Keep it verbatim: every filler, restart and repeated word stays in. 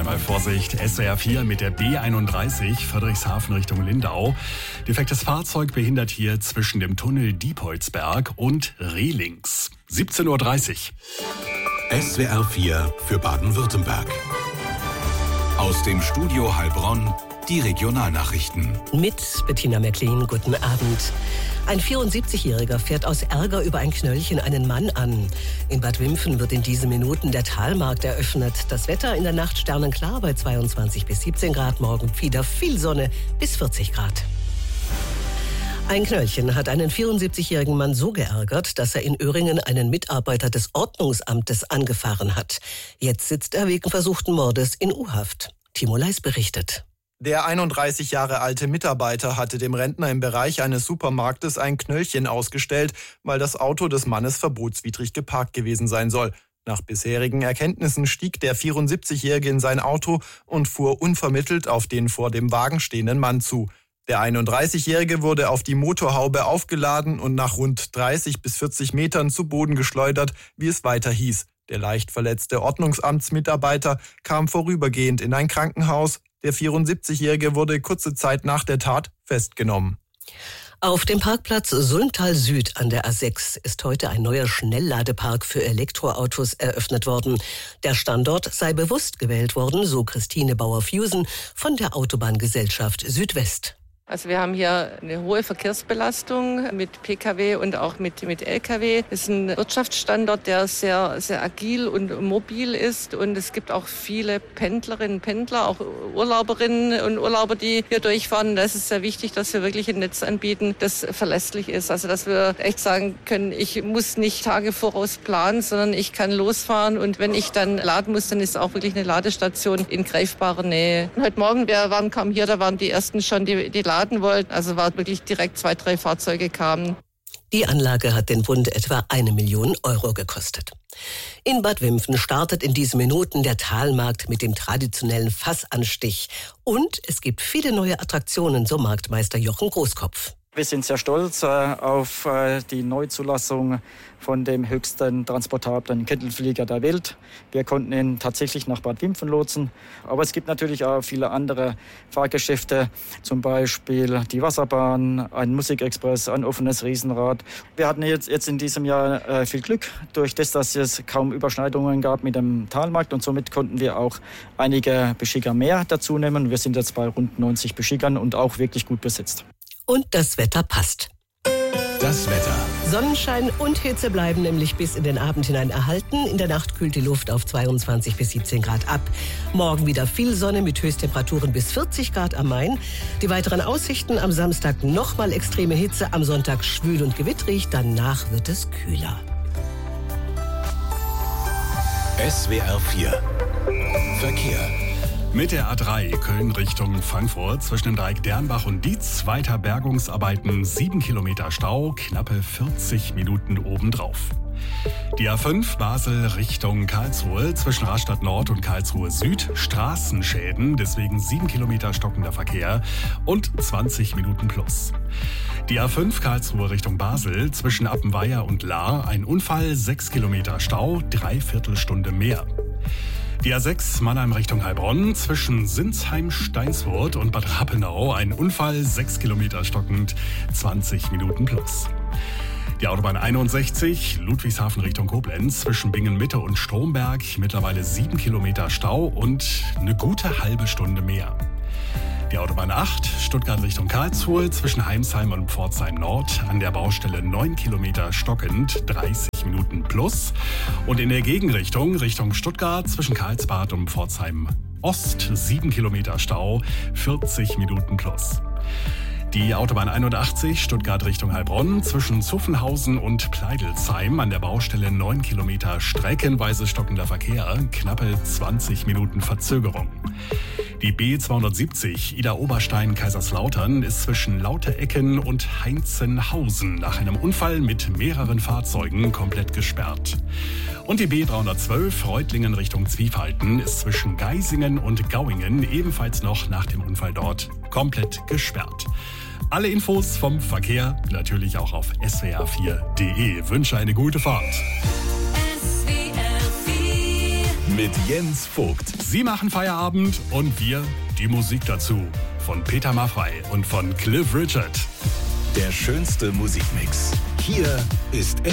bei Vorsicht. S W R vier mit der B einunddreißig, Friedrichshafen Richtung Lindau. Defektes Fahrzeug behindert hier zwischen dem Tunnel Diepholzberg und Rehlings. siebzehn Uhr dreißig. S W R vier für Baden-Württemberg. Aus dem Studio Heilbronn die Regionalnachrichten. Mit Bettina Mecklin, guten Abend. Ein vierundsiebzigjähriger fährt aus Ärger über ein Knöllchen einen Mann an. In Bad Wimpfen wird in diesen Minuten der Talmarkt eröffnet. Das Wetter in der Nacht sternenklar bei zweiundzwanzig bis siebzehn Grad, morgen wieder viel Sonne bis vierzig Grad. Ein Knöllchen hat einen vierundsiebzigjährigen Mann so geärgert, dass er in Öhringen einen Mitarbeiter des Ordnungsamtes angefahren hat. Jetzt sitzt er wegen versuchten Mordes in U-Haft. Timo Leis berichtet. Der einunddreißig Jahre alte Mitarbeiter hatte dem Rentner im Bereich eines Supermarktes ein Knöllchen ausgestellt, weil das Auto des Mannes verbotswidrig geparkt gewesen sein soll. Nach bisherigen Erkenntnissen stieg der vierundsiebzigjährige in sein Auto und fuhr unvermittelt auf den vor dem Wagen stehenden Mann zu. Der einunddreißigjährige wurde auf die Motorhaube aufgeladen und nach rund dreißig bis vierzig Metern zu Boden geschleudert, wie es weiter hieß. Der leicht verletzte Ordnungsamtsmitarbeiter kam vorübergehend in ein Krankenhaus. Der vierundsiebzigjährige wurde kurze Zeit nach der Tat festgenommen. Auf dem Parkplatz Sulmtal Süd an der A sechs ist heute ein neuer Schnellladepark für Elektroautos eröffnet worden. Der Standort sei bewusst gewählt worden, so Christine Bauer-Fusen von der Autobahngesellschaft Südwest. Also wir haben hier eine hohe Verkehrsbelastung mit Pkw und auch mit, mit Lkw. Es ist ein Wirtschaftsstandort, der sehr, sehr agil und mobil ist. Und es gibt auch viele Pendlerinnen und Pendler, auch Urlauberinnen und Urlauber, die hier durchfahren. Da ist es sehr wichtig, dass wir wirklich ein Netz anbieten, das verlässlich ist. Also dass wir echt sagen können, ich muss nicht Tage voraus planen, sondern ich kann losfahren. Und wenn ich dann laden muss, dann ist auch wirklich eine Ladestation in greifbarer Nähe. Und heute Morgen, wir waren kaum hier, da waren die ersten schon, die, die laden wollten. Also war wirklich direkt zwei, drei Fahrzeuge kamen. Die Anlage hat den Bund etwa eine Million Euro gekostet. In Bad Wimpfen startet in diesen Minuten der Talmarkt mit dem traditionellen Fassanstich. Und es gibt viele neue Attraktionen, so Marktmeister Jochen Großkopf. Wir sind sehr stolz äh, auf äh, die Neuzulassung von dem höchsten transportablen Kettelflieger der Welt. Wir konnten ihn tatsächlich nach Bad Wimpfen lotsen. Aber es gibt natürlich auch viele andere Fahrgeschäfte, zum Beispiel die Wasserbahn, ein Musikexpress, ein offenes Riesenrad. Wir hatten jetzt, jetzt in diesem Jahr äh, viel Glück, durch das, dass es kaum Überschneidungen gab mit dem Talmarkt. Und somit konnten wir auch einige Beschicker mehr dazu nehmen. Wir sind jetzt bei rund neunzig Beschickern und auch wirklich gut besetzt. Und das Wetter passt. Das Wetter. Sonnenschein und Hitze bleiben nämlich bis in den Abend hinein erhalten. In der Nacht kühlt die Luft auf zweiundzwanzig bis siebzehn Grad ab. Morgen wieder viel Sonne mit Höchsttemperaturen bis vierzig Grad am Main. Die weiteren Aussichten: am Samstag nochmal extreme Hitze, am Sonntag schwül und gewittrig, danach wird es kühler. S W R vier Verkehr. Mit der A drei Köln Richtung Frankfurt zwischen dem Dreieck Dernbach und Dietz weiter Bergungsarbeiten, sieben Kilometer Stau, knappe vierzig Minuten obendrauf. Die A fünf Basel Richtung Karlsruhe zwischen Rastatt Nord und Karlsruhe Süd, Straßenschäden, deswegen sieben Kilometer stockender Verkehr und zwanzig Minuten plus. Die A fünf Karlsruhe Richtung Basel zwischen Appenweier und Lahr, ein Unfall, sechs Kilometer Stau, dreiviertel Stunde mehr. Die A sechs Mannheim Richtung Heilbronn zwischen Sinsheim, Steinsfurt und Bad Rappenau, ein Unfall, sechs Kilometer stockend, zwanzig Minuten plus. Die Autobahn einundsechzig Ludwigshafen Richtung Koblenz zwischen Bingen-Mitte und Stromberg, mittlerweile sieben Kilometer Stau und eine gute halbe Stunde mehr. Die Autobahn acht Stuttgart Richtung Karlsruhe zwischen Heimsheim und Pforzheim Nord, an der Baustelle neun Kilometer stockend, dreißig Minuten plus. Und in der Gegenrichtung Richtung Stuttgart zwischen Karlsbad und Pforzheim Ost, sieben Kilometer Stau, vierzig Minuten plus. Die Autobahn einundachtzig Stuttgart Richtung Heilbronn zwischen Zuffenhausen und Pleidelsheim, an der Baustelle neun Kilometer streckenweise stockender Verkehr, knappe zwanzig Minuten Verzögerung. Die B zweihundertsiebzig Ida-Oberstein-Kaiserslautern ist zwischen Lauterecken und Heinzenhausen nach einem Unfall mit mehreren Fahrzeugen komplett gesperrt. Und die B dreihundertzwölf Reutlingen Richtung Zwiefalten ist zwischen Geisingen und Gauingen ebenfalls noch nach dem Unfall dort komplett gesperrt. Alle Infos vom Verkehr natürlich auch auf S W R vier Punkt D E. Wünsche eine gute Fahrt. S W R vier mit Jens Vogt. Sie machen Feierabend und wir die Musik dazu. Von Peter Maffay und von Cliff Richard. Der schönste Musikmix. Hier ist